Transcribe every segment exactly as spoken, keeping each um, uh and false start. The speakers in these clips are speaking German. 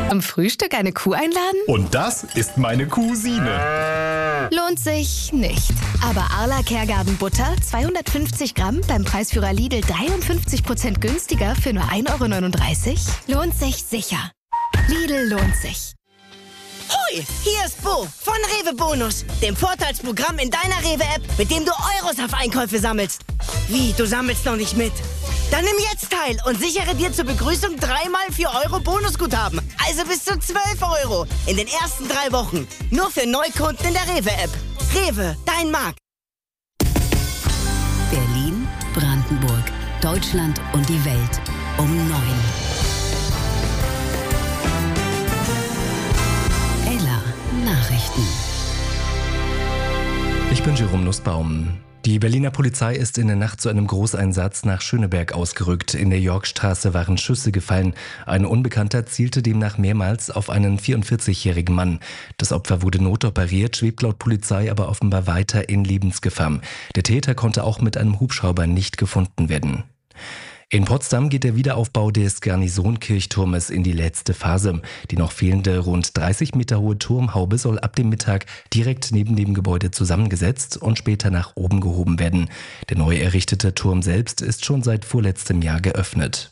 Zum Frühstück eine Kuh einladen? Und das ist meine Cousine. Lohnt sich nicht. Aber Arla Kergarten Butter, zweihundertfünfzig Gramm, beim Preisführer Lidl dreiundfünfzig Prozent günstiger für nur ein Euro neununddreißig? Lohnt sich sicher. Lidl lohnt sich. Hoi, hier ist Bo von Rewe Bonus, dem Vorteilsprogramm in deiner Rewe-App, mit dem du Euros auf Einkäufe sammelst. Wie, du sammelst noch nicht mit? Dann nimm jetzt teil und sichere dir zur Begrüßung dreimal vier Euro Bonusguthaben. Also bis zu zwölf Euro in den ersten drei Wochen. Nur für Neukunden in der Rewe-App. Rewe, dein Markt. Berlin, Brandenburg, Deutschland und die Welt um neun. Ella Nachrichten. Ich bin Jerome Nussbaum. Die Berliner Polizei ist in der Nacht zu einem Großeinsatz nach Schöneberg ausgerückt. In der Yorkstraße waren Schüsse gefallen. Ein Unbekannter zielte demnach mehrmals auf einen vierundvierzigjährigen Mann. Das Opfer wurde notoperiert, schwebt laut Polizei aber offenbar weiter in Lebensgefahr. Der Täter konnte auch mit einem Hubschrauber nicht gefunden werden. In Potsdam geht der Wiederaufbau des Garnisonkirchturmes in die letzte Phase. Die noch fehlende rund dreißig Meter hohe Turmhaube soll ab dem Mittag direkt neben dem Gebäude zusammengesetzt und später nach oben gehoben werden. Der neu errichtete Turm selbst ist schon seit vorletztem Jahr geöffnet.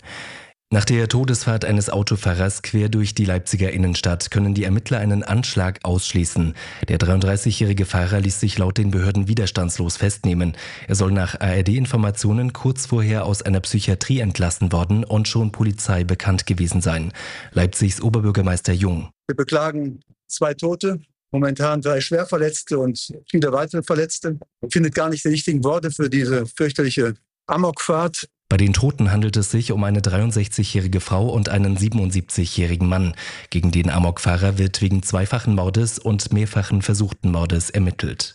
Nach der Todesfahrt eines Autofahrers quer durch die Leipziger Innenstadt können die Ermittler einen Anschlag ausschließen. Der dreiunddreißigjährige Fahrer ließ sich laut den Behörden widerstandslos festnehmen. Er soll nach A R D-Informationen kurz vorher aus einer Psychiatrie entlassen worden und schon Polizei bekannt gewesen sein. Leipzigs Oberbürgermeister Jung. Wir beklagen zwei Tote, momentan drei Schwerverletzte und viele weitere Verletzte. Man findet gar nicht die richtigen Worte für diese fürchterliche Amokfahrt. Bei den Toten handelt es sich um eine dreiundsechzigjährige Frau und einen siebenundsiebzigjährigen Mann. Gegen den Amokfahrer wird wegen zweifachen Mordes und mehrfachen versuchten Mordes ermittelt.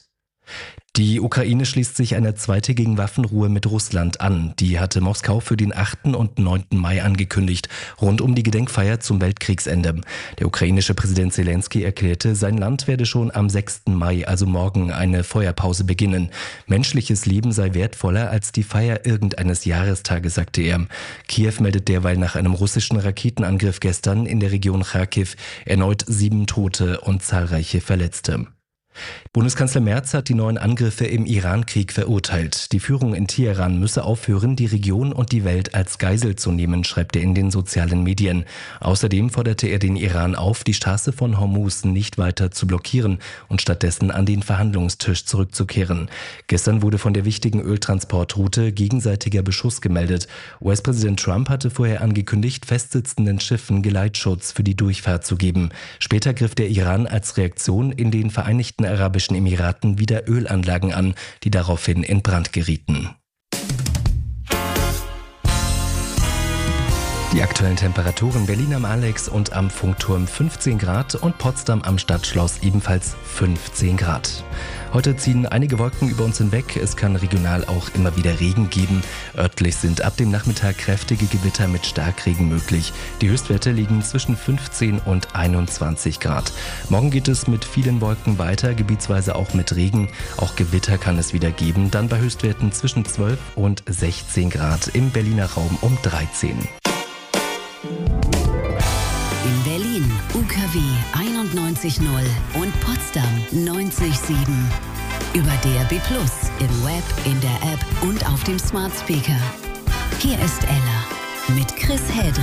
Die Ukraine schließt sich einer zweitägigen Waffenruhe mit Russland an. Die hatte Moskau für den achten und neunten Mai angekündigt, rund um die Gedenkfeier zum Weltkriegsende. Der ukrainische Präsident Zelensky erklärte, sein Land werde schon am sechsten Mai, also morgen, eine Feuerpause beginnen. Menschliches Leben sei wertvoller als die Feier irgendeines Jahrestages, sagte er. Kiew meldet derweil nach einem russischen Raketenangriff gestern in der Region Charkiw erneut sieben Tote und zahlreiche Verletzte. Bundeskanzler Merz hat die neuen Angriffe im Iran-Krieg verurteilt. Die Führung in Teheran müsse aufhören, die Region und die Welt als Geisel zu nehmen, schreibt er in den sozialen Medien. Außerdem forderte er den Iran auf, die Straße von Hormuz nicht weiter zu blockieren und stattdessen an den Verhandlungstisch zurückzukehren. Gestern wurde von der wichtigen Öltransportroute gegenseitiger Beschuss gemeldet. U S-Präsident Trump hatte vorher angekündigt, festsitzenden Schiffen Geleitschutz für die Durchfahrt zu geben. Später griff der Iran als Reaktion in den Vereinigten Arabischen Emiraten wieder Ölanlagen an, die daraufhin in Brand gerieten. Die aktuellen Temperaturen: Berlin am Alex und am Funkturm fünfzehn Grad und Potsdam am Stadtschloss ebenfalls fünfzehn Grad. Heute ziehen einige Wolken über uns hinweg. Es kann regional auch immer wieder Regen geben. Örtlich sind ab dem Nachmittag kräftige Gewitter mit Starkregen möglich. Die Höchstwerte liegen zwischen fünfzehn und einundzwanzig Grad. Morgen geht es mit vielen Wolken weiter, gebietsweise auch mit Regen. Auch Gewitter kann es wieder geben, dann bei Höchstwerten zwischen zwölf und sechzehn Grad, im Berliner Raum um dreizehn. In Berlin U K W einundneunzig Komma null und Potsdam neunzig Komma sieben. Über D A B plus, im Web, in der App und auf dem Smart Speaker. Hier ist Ella mit Chris Hedrick.